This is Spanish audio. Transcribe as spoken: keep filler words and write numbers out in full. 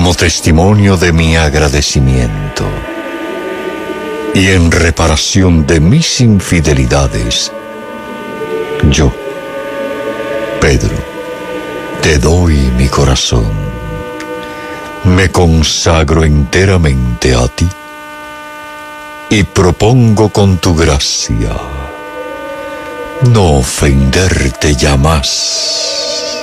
como testimonio de mi agradecimiento y en reparación de mis infidelidades, yo, Pedro, te doy mi corazón, me consagro enteramente a ti y propongo con tu gracia no ofenderte ya más.